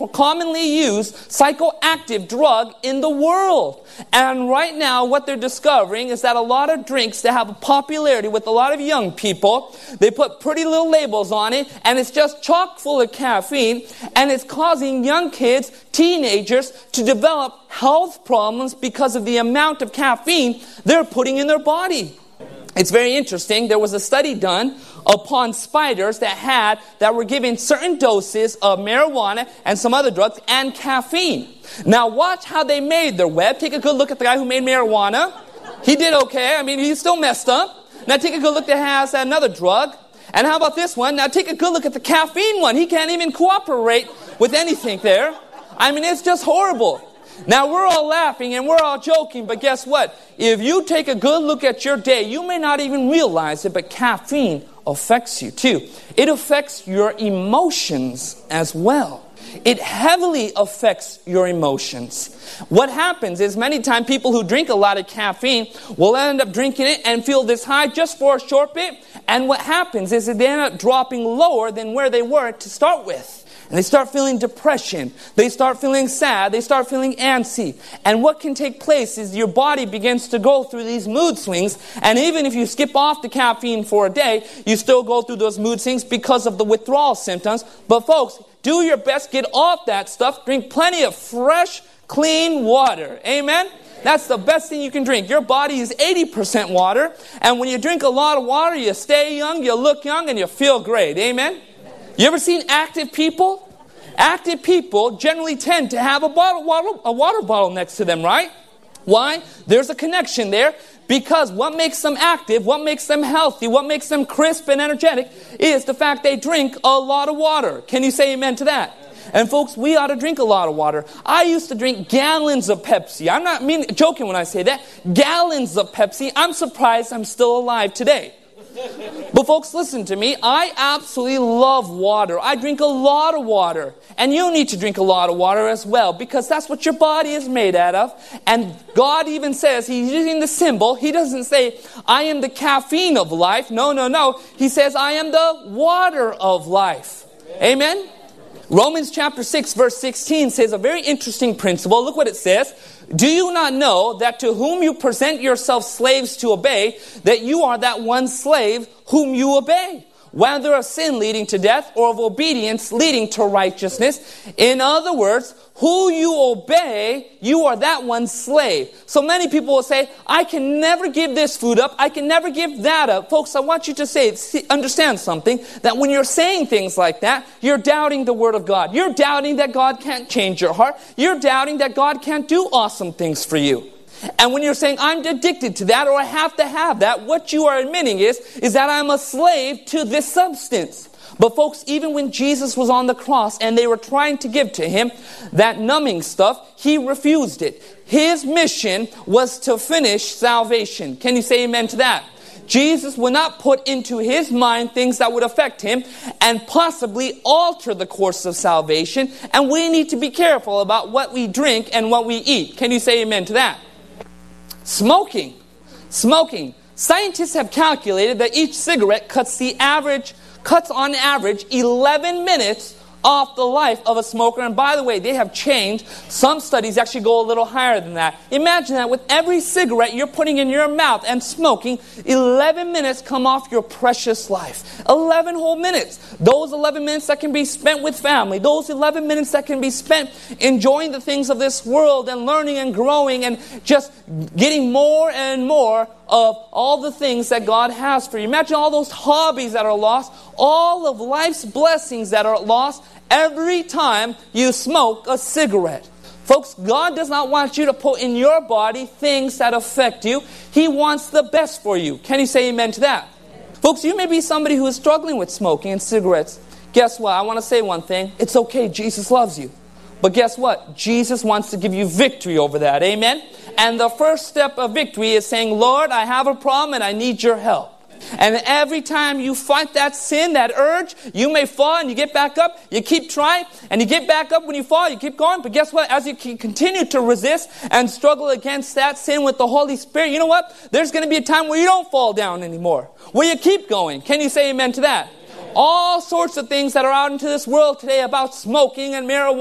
commonly used psychoactive drug in the world. And right now, what they're discovering is that a lot of drinks that have a popularity with a lot of young people, they put pretty little labels on it, and it's just chock full of caffeine, and it's causing young kids, teenagers, to develop health problems because of the amount of caffeine they're putting in their body. It's very interesting. There was a study done upon spiders that were given certain doses of marijuana and some other drugs and caffeine. Now watch how they made their web. Take a good look at the guy who made marijuana. He did okay. I mean, he's still messed up. Now take a good look at another drug. And how about this one? Now take a good look at the caffeine one. He can't even cooperate with anything there. I mean, it's just horrible. Now, we're all laughing and we're all joking, but guess what? If you take a good look at your day, you may not even realize it, but caffeine affects you too. It affects your emotions as well. It heavily affects your emotions. What happens is many times people who drink a lot of caffeine will end up drinking it and feel this high just for a short bit. And what happens is they end up dropping lower than where they were to start with. And they start feeling depression. They start feeling sad. They start feeling antsy. And what can take place is your body begins to go through these mood swings. And even if you skip off the caffeine for a day, you still go through those mood swings because of the withdrawal symptoms. But folks, do your best, get off that stuff. Drink plenty of fresh, clean water. Amen? That's the best thing you can drink. Your body is 80% water. And when you drink a lot of water, you stay young, you look young, and you feel great. Amen? You ever seen active people? Active people generally tend to have a water bottle next to them, right? Why? There's a connection there. Because what makes them active, what makes them healthy, what makes them crisp and energetic is the fact they drink a lot of water. Can you say amen to that? And folks, we ought to drink a lot of water. I used to drink gallons of Pepsi. I'm not joking when I say that. Gallons of Pepsi. I'm surprised I'm still alive today. But folks, listen to me. I absolutely love water. I drink a lot of water. And you need to drink a lot of water as well, because that's what your body is made out of. And God even says, He's using the symbol. He doesn't say, I am the caffeine of life. No. He says, I am the water of life. Amen? Romans chapter 6 verse 16 says a very interesting principle. Look what it says. Do you not know that to whom you present yourselves slaves to obey, that you are that one slave whom you obey? Whether of sin leading to death or of obedience leading to righteousness. In other words, who you obey, you are that one slave. So many people will say, I can never give this food up. I can never give that up. Folks, I want you to understand something, that when you're saying things like that, you're doubting the Word of God. You're doubting that God can't change your heart. You're doubting that God can't do awesome things for you. And when you're saying, I'm addicted to that, or I have to have that, what you are admitting is that I'm a slave to this substance. But folks, even when Jesus was on the cross and they were trying to give to Him that numbing stuff, He refused it. His mission was to finish salvation. Can you say amen to that? Jesus would not put into His mind things that would affect Him and possibly alter the course of salvation. And we need to be careful about what we drink and what we eat. Can you say amen to that? Smoking. Scientists have calculated that each cigarette cuts on average 11 minutes off the life of a smoker. And by the way, they have changed. Some studies actually go a little higher than that. Imagine that with every cigarette you're putting in your mouth and smoking, 11 minutes come off your precious life. 11 whole minutes. Those 11 minutes that can be spent with family. Those 11 minutes that can be spent enjoying the things of this world and learning and growing and just getting more and more of all the things that God has for you. Imagine all those hobbies that are lost, all of life's blessings that are lost every time you smoke a cigarette. Folks, God does not want you to put in your body things that affect you. He wants the best for you. Can you say amen to that? Amen. Folks, you may be somebody who is struggling with smoking and cigarettes. Guess what? I want to say one thing. It's okay. Jesus loves you. But guess what? Jesus wants to give you victory over that. Amen? And the first step of victory is saying, Lord, I have a problem and I need your help. And every time you fight that sin, that urge, you may fall and you get back up. You keep trying and you get back up when you fall. You keep going. But guess what? As you continue to resist and struggle against that sin with the Holy Spirit, you know what? There's going to be a time where you don't fall down anymore. Where you keep going. Can you say amen to that? All sorts of things that are out into this world today about smoking and marijuana.